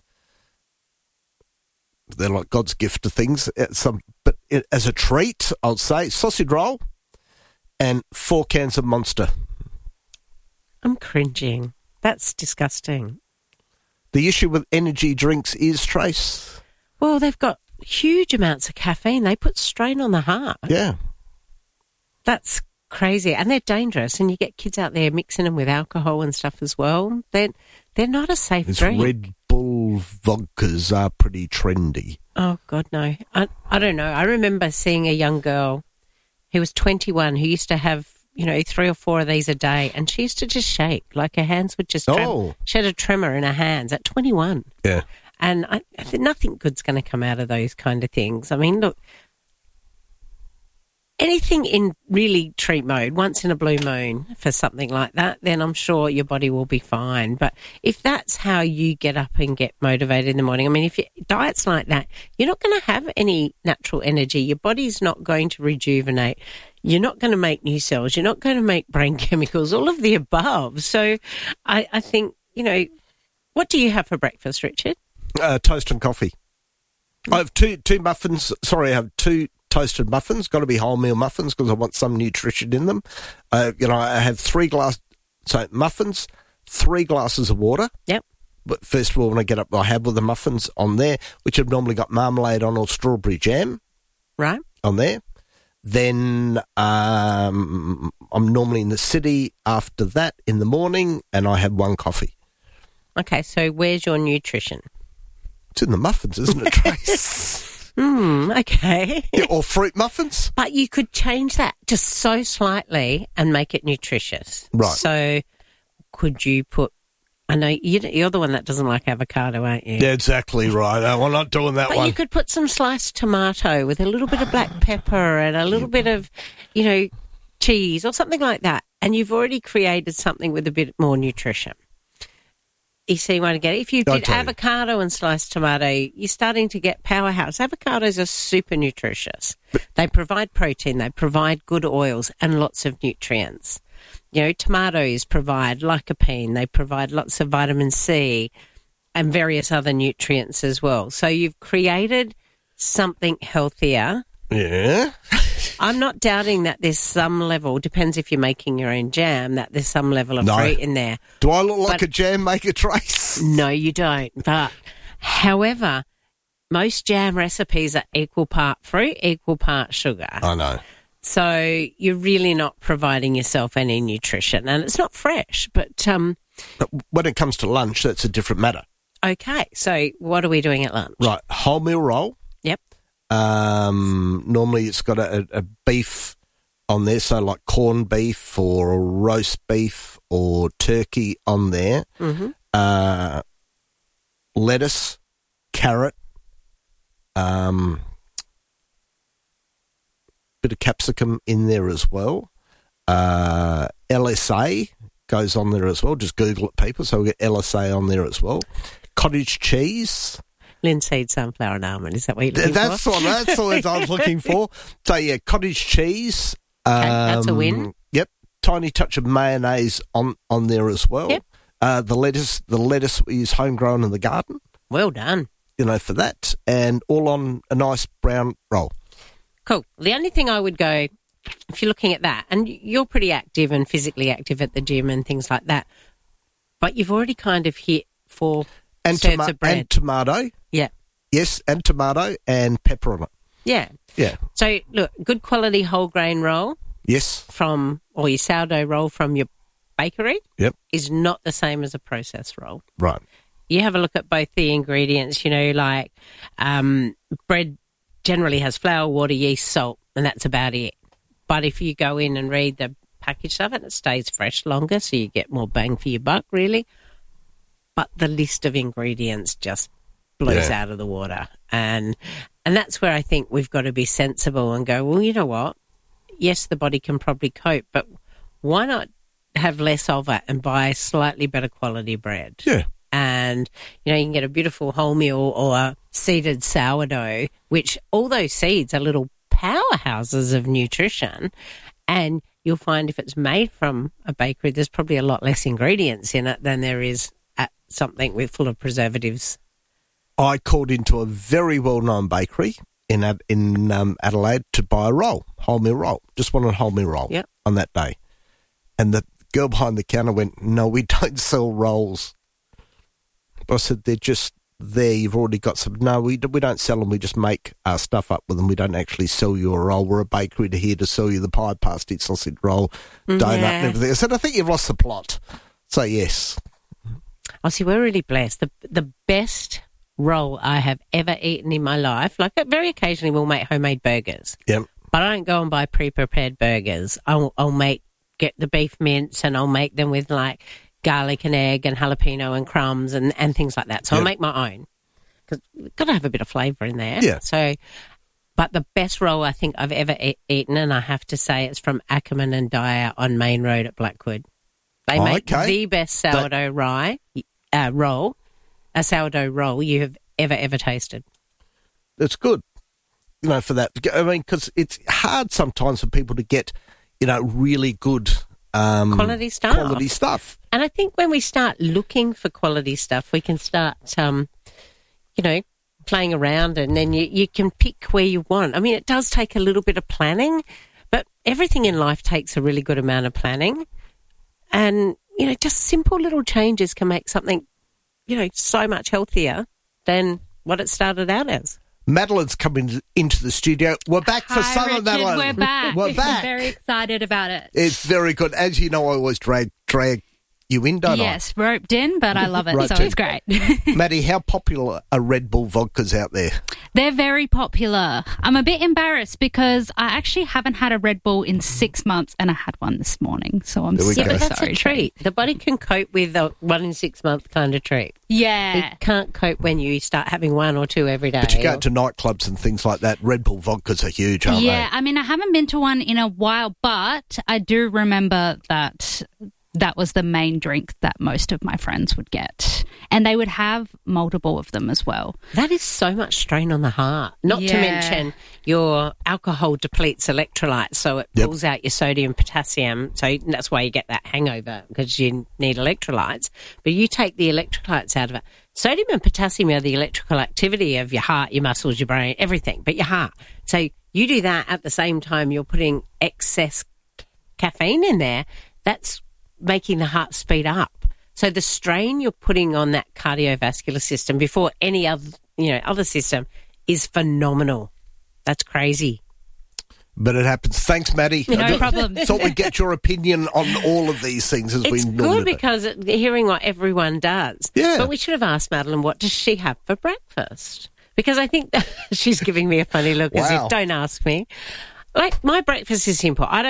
They're like God's gift to things. But as a treat, I'll say, sausage roll and 4 cans of Monster. I'm cringing. That's disgusting. The issue with energy drinks is, Trace? Well, they've got huge amounts of caffeine. They put strain on the heart. Yeah. That's crazy. And they're dangerous. And you get kids out there mixing them with alcohol and stuff as well. They're not a safe drink. Red Bull vodkas are pretty trendy. Oh, God, no. I don't know. I remember seeing a young girl who was 21 who used to have, 3 or 4 of these a day, and she used to just shake, like her hands would just tremor. She had a tremor in her hands at 21. Yeah. And I think nothing good's going to come out of those kind of things. I mean, look, anything in really treat mode, once in a blue moon for something like that, then I'm sure your body will be fine. But if that's how you get up and get motivated in the morning, I mean, if your diet's like that, you're not going to have any natural energy. Your body's not going to rejuvenate. You're not going to make new cells. You're not going to make brain chemicals, all of the above. So I think, what do you have for breakfast, Richard? Toast and coffee. I have two muffins. Sorry, I have 2 toasted muffins. Got to be wholemeal muffins because I want some nutrition in them. I have 3 muffins, 3 glasses of water. Yep. But first of all, when I get up, I have all the muffins on there, which have normally got marmalade on or strawberry jam. Right. On there. Then I'm normally in the city after that in the morning, and I have 1 coffee. Okay, so where's your nutrition? It's in the muffins, isn't it, Trace? Okay. Yeah, or fruit muffins. But you could change that just so slightly and make it nutritious. Right. So could you put, I know you're the one that doesn't like avocado, aren't you? Yeah, exactly right. I'm not doing that but one. You could put some sliced tomato with a little bit of black pepper and a little bit of, cheese or something like that. And you've already created something with a bit more nutrition. You see, you want to get it. If you did avocado and sliced tomato, you're starting to get powerhouse. Avocados are super nutritious. They provide protein, they provide good oils and lots of nutrients. Tomatoes provide lycopene, they provide lots of vitamin C and various other nutrients as well. So you've created something healthier. Yeah. I'm not doubting that there's some level, depends if you're making your own jam, that there's some level of fruit in there. Do I look like a jam maker, Trace? No, you don't. But, however, most jam recipes are equal part fruit, equal part sugar. I know. So you're really not providing yourself any nutrition. And it's not fresh, but when it comes to lunch, that's a different matter. Okay, so what are we doing at lunch? Right, wholemeal roll. Yep. Normally it's got a beef on there, so like corned beef or a roast beef or turkey on there. Mm-hmm. Lettuce, carrot, bit of capsicum in there as well. LSA goes on there as well. Just Google it, people. So we get LSA on there as well. Cottage cheese. Linseed, sunflower and almond. Is that what you're looking That's for? That's the words I was looking for. So, yeah, cottage cheese. Okay, that's a win. Yep. Tiny touch of mayonnaise on there as well. Yep. The lettuce we use homegrown in the garden. Well done. For that. And all on a nice brown roll. Cool. The only thing I would go, if you're looking at that, and you're pretty active and physically active at the gym and things like that, but you've already kind of hit 4 serves of bread. And tomato. Yeah. Yes, and tomato and pepper on it. Yeah. Yeah. So, look, good quality whole grain roll. Yes. Or your sourdough roll from your bakery. Yep. Is not the same as a processed roll. Right. You have a look at both the ingredients, like bread generally has flour, water, yeast, salt, and that's about it. But if you go in and read the package stuff, it stays fresh longer, so you get more bang for your buck, really. But the list of ingredients just blows out of the water. And that's where I think we've got to be sensible and go, well, you know what? Yes, the body can probably cope, but why not have less of it and buy slightly better quality bread? Yeah. And, you can get a beautiful wholemeal or a seeded sourdough, which all those seeds are little powerhouses of nutrition. And you'll find if it's made from a bakery, there's probably a lot less ingredients in it than there is at something full of preservatives. I called into a very well-known bakery in Adelaide to buy a roll, wholemeal roll. Just wanted a wholemeal roll on that day. And the girl behind the counter went, no, we don't sell rolls. But I said, they're just there. You've already got some. No, we don't sell them. We just make our stuff up with them. We don't actually sell you a roll. We're a bakery here to sell you the pie, pasty, sausage roll, donut and everything. I said, I think you've lost the plot. So, yes. Oh, see, we're really blessed. The best roll I have ever eaten in my life, like very occasionally we'll make homemade burgers. Yep. But I don't go and buy pre-prepared burgers. I'll get the beef mince and I'll make them with like garlic and egg and jalapeno and crumbs and things like that. So I'll make my own because you've got to have a bit of flavour in there. Yeah. So But the best roll I think I've ever eaten, and I have to say it's from Ackerman and Dyer on Main Road at Blackwood. They make the best sourdough roll you have ever tasted. It's good, for that. I mean, because it's hard sometimes for people to get, really good quality stuff. Quality stuff. And I think when we start looking for quality stuff, we can start, playing around, and then you can pick where you want. I mean, it does take a little bit of planning, but everything in life takes a really good amount of planning. And, just simple little changes can make something, so much healthier than what it started out as. Madeline's coming into the studio. We're back for summer, Richard, Madeline. We're back. Very excited about it. It's very good. As you know, I always drag you in, don't I? Yes, roped in, but I love it, it's great. Maddie, how popular are Red Bull vodkas out there? They're very popular. I'm a bit embarrassed because I actually haven't had a Red Bull in 6 months, and I had one this morning, so I'm so sorry. That's a treat. The body can cope with a 1 in 6 month kind of treat. Yeah. It can't cope when you start having 1 or 2 every day. But you go to nightclubs and things like that, Red Bull vodkas are huge, aren't they? Yeah, I mean, I haven't been to one in a while, but I do remember that was the main drink that most of my friends would get. And they would have multiple of them as well. That is so much strain on the heart. Not to mention your alcohol depletes electrolytes, so it pulls out your sodium, potassium. So that's why you get that hangover, because you need electrolytes. But you take the electrolytes out of it. Sodium and potassium are the electrical activity of your heart, your muscles, your brain, everything, but your heart. So you do that at the same time you're putting excess caffeine in there. That's making the heart speed up. So the strain you're putting on that cardiovascular system before any other system is phenomenal. That's crazy. But it happens. Thanks, Maddie. No problem. Thought we'd get your opinion on all of these things as we normally do. It's good because hearing what everyone does. Yeah. But we should have asked Madeline, what does she have for breakfast? Because I think that she's giving me a funny look as if, don't ask me. Like, my breakfast is simple. I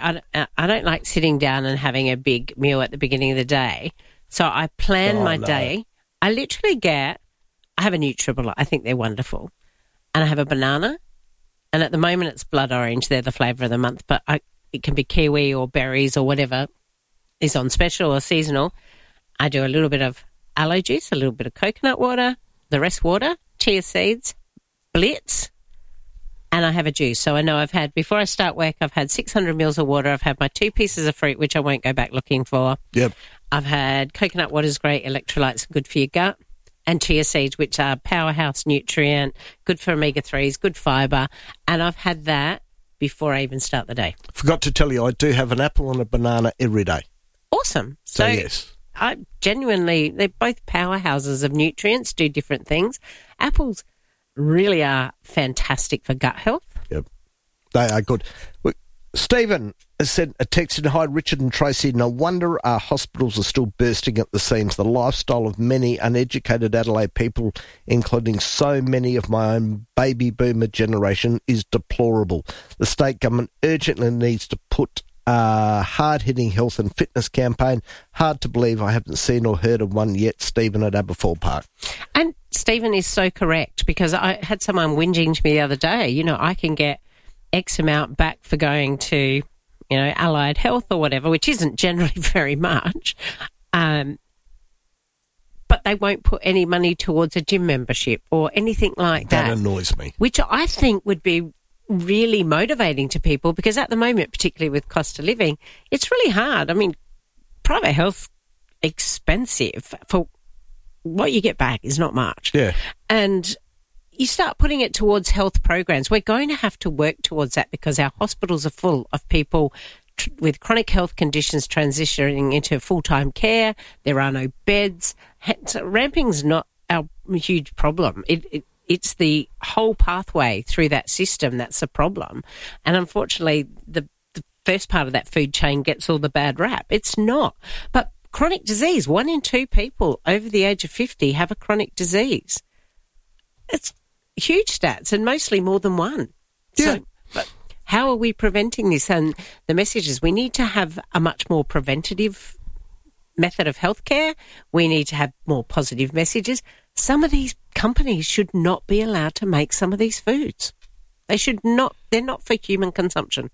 don't like sitting down and having a big meal at the beginning of the day. So I plan my day. I have a Nutribullet. I think they're wonderful. And I have a banana. And at the moment it's blood orange. They're the flavour of the month. But it can be kiwi or berries or whatever is on special or seasonal. I do a little bit of aloe juice, a little bit of coconut water, the rest water, chia seeds, Blitz, and I have a juice. So I know before I start work, I've had 600 mils of water. I've had my 2 pieces of fruit, which I won't go back looking for. Yep. I've had coconut water is great, electrolytes good for your gut, and chia seeds, which are powerhouse nutrient, good for omega-3s, good fibre. And I've had that before I even start the day. Forgot to tell you, I do have an apple and a banana every day. Awesome. So yes. I genuinely, they're both powerhouses of nutrients, do different things. Apples really are fantastic for gut health. Yep, they are good. Stephen has sent a text in, hi Richard and Tracy, no wonder our hospitals are still bursting at the seams. The lifestyle of many uneducated Adelaide people, including so many of my own baby boomer generation, is deplorable. The state government urgently needs to put a hard-hitting health and fitness campaign. Hard to believe I haven't seen or heard of one yet, Stephen at Aberfoyle Park. And Stephen is so correct, because I had someone whinging to me the other day, I can get X amount back for going to, Allied Health or whatever, which isn't generally very much, but they won't put any money towards a gym membership or anything like that. That annoys me. Which I think would be really motivating to people, because at the moment, particularly with cost of living, it's really hard. I mean, private health's expensive. For what you get back is not much. Yeah. And you start putting it towards health programs. We're going to have to work towards that, because our hospitals are full of people with chronic health conditions transitioning into full-time care. There are no beds. Ramping's not our huge problem. It's the whole pathway through that system that's a problem. And unfortunately, the first part of that food chain gets all the bad rap. It's not. But chronic disease, 1 in 2 people over the age of 50 have a chronic disease. It's huge stats, and mostly more than one. Yeah. So, but how are we preventing this? And the message is we need to have a much more preventative method of healthcare. We need to have more positive messages. Some of these companies should not be allowed to make some of these foods. They should not. They're not for human consumption.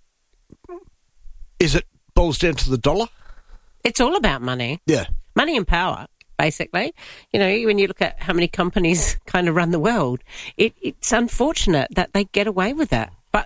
Is it boils down to the dollar? It's all about money. Yeah. Money and power, basically. You know, when you look at how many companies kind of run the world, it's unfortunate that they get away with that. But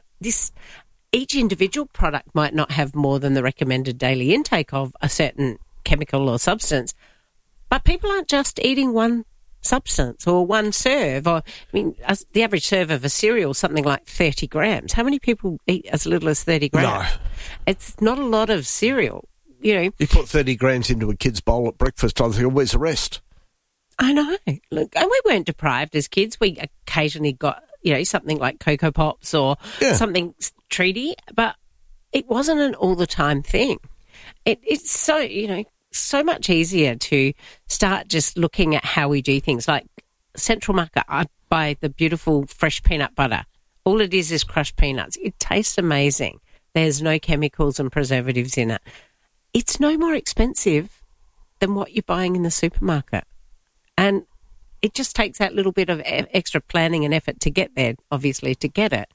each individual product might not have more than the recommended daily intake of a certain chemical or substance. But people aren't just eating one substance or one serve. Or, I mean, the average serve of a cereal is something like 30 grams. How many people eat as little as 30 grams? No. It's not a lot of cereal. You know, you put 30 grams into a kid's bowl at breakfast, I think, where's the rest? I know. Look, and we weren't deprived as kids. We occasionally got, you know, something like Cocoa Pops or something treaty, but it wasn't an all-the-time thing. It's so, you know, so much easier to start just looking at how we do things. Like Central Market, I buy the beautiful fresh peanut butter. All it is crushed peanuts. It tastes amazing. There's no chemicals and preservatives in it. It's no more expensive than what you're buying in the supermarket. And it just takes that little bit of extra planning and effort to get there, obviously, to get it.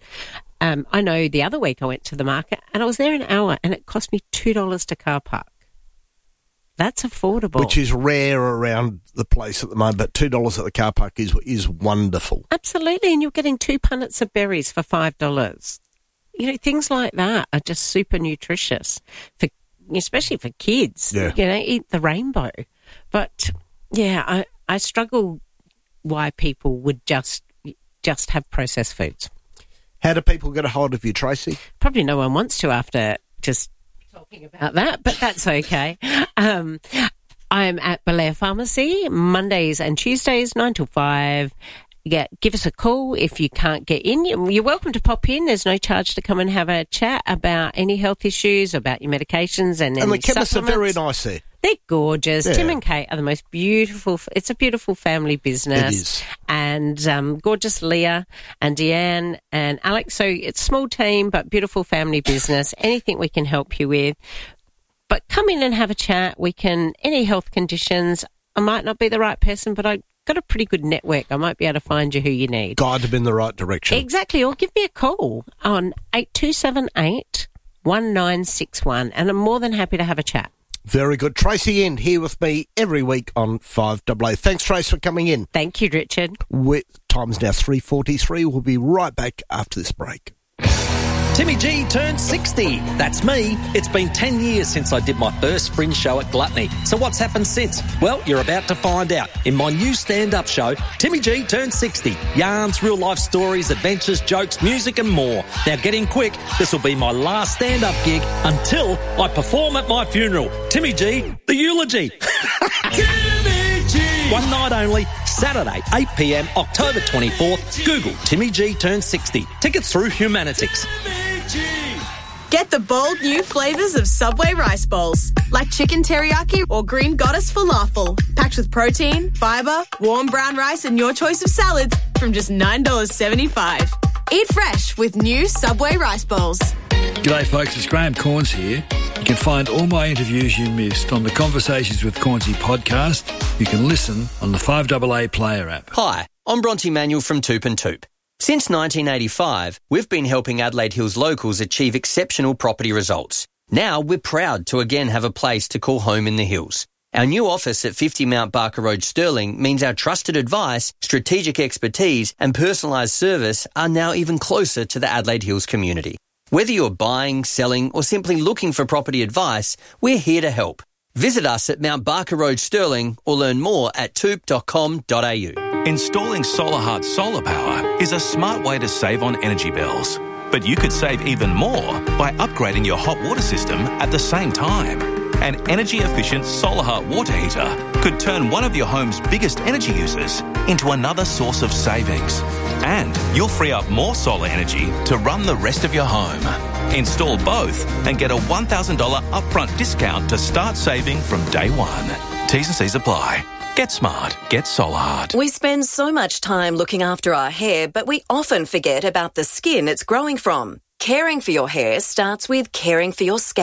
I know the other week I went to the market and I was there an hour and it cost me $2 to car park. That's affordable. Which is rare around the place at the moment, but $2 at the car park is wonderful. Absolutely, and you're getting 2 punnets of berries for $5. You know, things like that are just super nutritious, especially for kids. Yeah. You know, eat the rainbow. But, yeah, I struggle why people would just have processed foods. How do people get a hold of you, Tracy? Probably no one wants to after just talking about that, but that's okay. I'm at Belair Pharmacy Mondays and Tuesdays, 9 till 5. Yeah, give us a call if you can't get in. You're welcome to pop in. There's no charge to come and have a chat about any health issues, about your medications and the chemists are very supplements. nice there. They're gorgeous. Yeah. Tim and Kate are the most beautiful. It's a beautiful family business. It is. And gorgeous Leah and Deanne and Alex. So it's a small team, but beautiful family business. Anything we can help you with. But come in and have a chat. Any health conditions. I might not be the right person, but I've got a pretty good network. I might be able to find you who you need. Guide them in the right direction. Exactly. Or give me a call on 8278 1961. And I'm more than happy to have a chat. Very good. Tracy End here with me every week on 5AA. Thanks, Trace, for coming in. Thank you, Richard. Time's now 3:43. We'll be right back after this break. Timmy G turned 60. That's me. It's been 10 years since I did my first fringe show at Gluttony. So what's happened since? Well, you're about to find out in my new stand-up show, Timmy G turned 60. Yarns, real-life stories, adventures, jokes, music and more. Now get in quick. This will be my last stand-up gig until I perform at my funeral. Timmy G, the eulogy. Timmy G. One night only, Saturday, 8 p.m, October 24th. Google Timmy G turned 60. Tickets through Humanitix. Get the bold new flavours of Subway rice bowls, like chicken teriyaki or green goddess falafel, packed with protein, fibre, warm brown rice and your choice of salads from just $9.75. Eat fresh with new Subway rice bowls. G'day folks, it's Graham Corns here. You can find all my interviews you missed on the Conversations with Cornsey podcast. You can listen on the 5AA Player app. Hi, I'm Bronte Manuel from Toop and Toop. Since 1985, we've been helping Adelaide Hills locals achieve exceptional property results. Now we're proud to again have a place to call home in the hills. Our new office at 50 Mount Barker Road, Stirling, means our trusted advice, strategic expertise and personalised service are now even closer to the Adelaide Hills community. Whether you're buying, selling or simply looking for property advice, we're here to help. Visit us at Mount Barker Road, Stirling or learn more at toop.com.au. Installing SolarHeart solar power is a smart way to save on energy bills. But you could save even more by upgrading your hot water system at the same time. An energy-efficient SolarHeart water heater could turn one of your home's biggest energy users into another source of savings. And you'll free up more solar energy to run the rest of your home. Install both and get a $1,000 upfront discount to start saving from day one. T's and C's apply. Get smart. Get SolarHeart. We spend so much time looking after our hair, but we often forget about the skin it's growing from. Caring for your hair starts with caring for your scalp.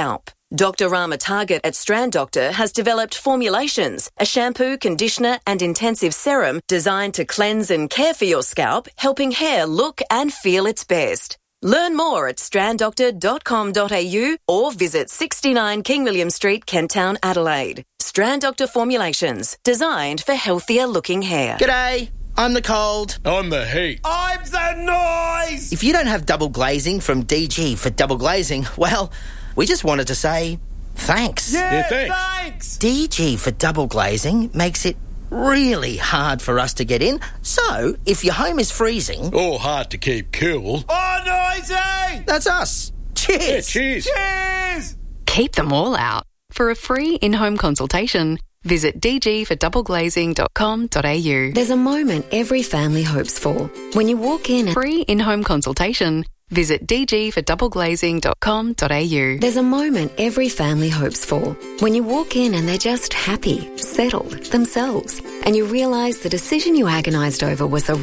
Dr. Rama Target at Strand Doctor has developed Formulations, a shampoo, conditioner and intensive serum designed to cleanse and care for your scalp, helping hair look and feel its best. Learn more at stranddoctor.com.au or visit 69 King William Street, Kent Town, Adelaide. Strand Doctor Formulations, designed for healthier looking hair. G'day, I'm the cold. I'm the heat. I'm the noise! If you don't have double glazing from DG for double glazing, well, we just wanted to say thanks. Yeah, thanks. DG for double glazing makes it really hard for us to get in. So, if your home is freezing... or hard to keep cool... oh, noisy! That's us. Cheers. Yeah, cheers. Cheers! Keep them all out. For a free in-home consultation, visit dgfordoubleglazing.com.au. There's a moment every family hopes for. When you walk in... free in-home consultation, visit dgfordoubleglazing.com.au. There's a moment every family hopes for. When you walk in and they're just happy, settled, themselves, and you realise the decision you agonised over was the